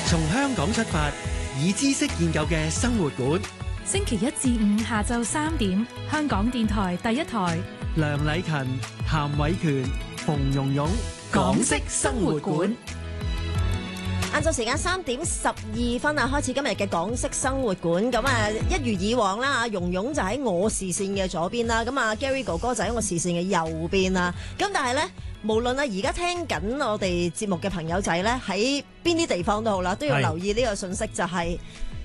從香港出發，以知識建構嘅生活館。 星期一至五下晝3點，香港電台第一台。 梁禮勤、譚偉權、馮蓉蓉，港式生活館。 晏晝時間3:12啊，開始今日嘅港式生活館。咁啊，一如以往啦，蓉蓉就喺我視線嘅左邊啦，咁啊 Gary 哥哥就喺我視線嘅右邊啦。咁但係咧，無論啊而家聽緊我哋節目嘅朋友仔咧，喺邊啲地方都好啦，都要留意呢個信息，就係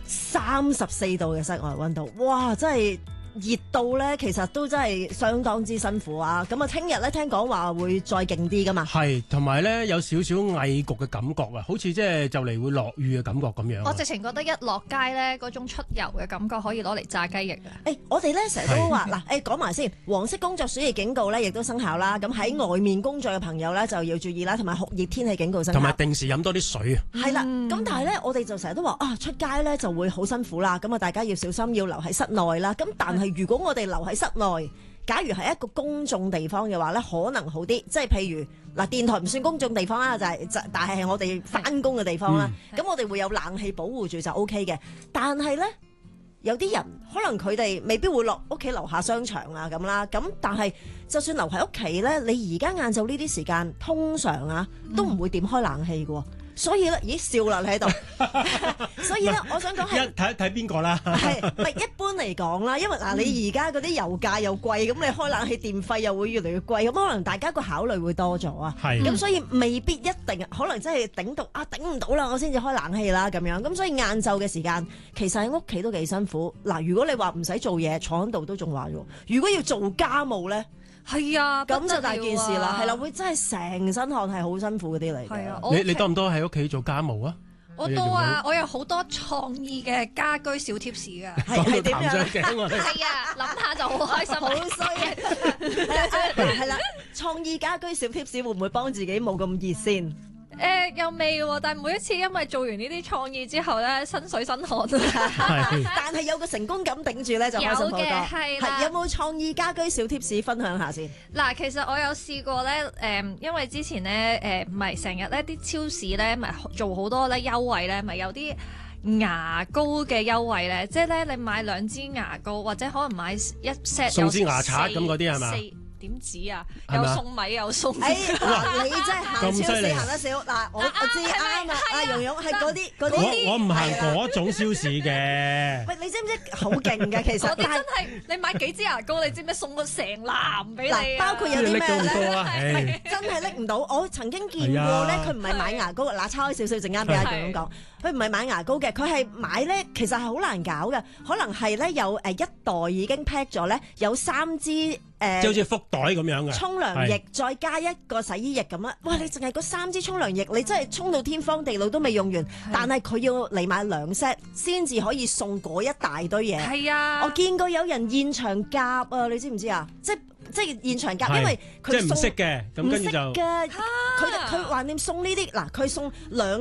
34度嘅室外溫度，哇！真係熱到咧，其實都真係相當之辛苦啊！咁啊，聽日咧聽講話會再勁啲噶嘛？ 係，同埋咧有少少翳焗嘅感覺啊，好似即係就嚟會落雨嘅感覺咁樣。 我直情覺得一落街咧，嗰種出油嘅感覺可以攞嚟炸雞翼嘅。 我哋咧成日都話嗱，講埋先，黃色工作暑熱警告咧亦都生效啦。咁喺外面工作嘅朋友咧就要注意啦，同埋酷熱天氣警告生效。 同埋定時飲多啲水啊。 係啦，咁但係咧，我哋就成日都話出街咧就會好辛苦啦。咁啊，大家要小心，要留喺室內啦。咁但係如果我哋留喺室內，假如係一個公眾地方嘅話咧，可能好啲。即係譬如嗱，電台唔算公眾地方啦，但係我哋翻工嘅地方啦。咁我哋會有冷氣保護住就 OK 嘅。但係咧，有啲人可能佢哋未必會落屋企樓下商場啊咁啦。咁但係就算留喺屋企咧，你而家晏晝呢啲時間，通常都唔會點開冷氣嘅。所以咧，咦笑啦你喺度，所以咧，我想講係睇邊個啦， 係咪一般嚟講啦？因為嗱，你而家嗰啲油價又貴，咁你開冷氣電費又會越嚟越貴，咁可能大家個考慮會多咗啊。係，咁所以未必一定，可能真係頂唔到啦，我先至開冷氣啦咁樣。咁所以晏晝嘅時間，其實喺屋企都幾辛苦。嗱，如果你話唔使做嘢，坐喺度都仲話喎。如果要做家務咧， 係啊， 咁就大件事啦，係啦，會真係成身汗，係好辛苦嗰啲嚟嘅。係啊， 你多唔多喺屋企做家務啊？ 我都啊，我有好多創意嘅家居小貼士㗎。 係點樣？ 係啊，諗下就好開心， 好衰嘅。係啦，創意家居小貼士會唔會幫自己冇咁熱先？ 又未喎，但係每一次因為做完呢啲創意之後咧，身水身汗但係有個成功感頂住咧，就開心好多。有嘅，係啦。有冇創意家居小貼士分享下先？ 嗱，其實我有試過咧，因為之前咧，唔係成日咧啲超市咧，咪做好多咧優惠咧，咪有啲牙膏嘅優惠咧，即係咧你買2支牙膏或者可能買一 set 送支牙刷咁嗰啲係嘛？ 點止啊？又送米又送。 你真係行超市行得少。嗱，我知啱啊，蓉蓉係嗰啲。 我唔行嗰種超市嘅。 喂，你知唔知好勁嘅其實？ 嗰啲真係你買幾支牙膏，你知唔知送個成籃俾你？ 包括有啲咩咧？ 真係拎唔到。我曾經見過咧，佢唔係買牙膏。嗱，叉開少少陣間俾阿蓉蓉講。佢唔係買牙膏嘅，佢係買咧，其實係好難搞嘅。可能係咧有一袋已經 pack 咗咧，有3支即係好似福袋咁樣嘅沖涼液，再加一個洗衣液咁啊！哇！你淨係嗰3支沖涼液，你真係沖到天荒地老都未用完。但係佢要嚟買2 set 先至可以送嗰一大堆嘢。係啊！我見過有人現場夾啊，你知唔知啊？即係現場夾，因為佢即係唔識嘅，咁跟住就佢橫掂送呢啲嗱，佢送2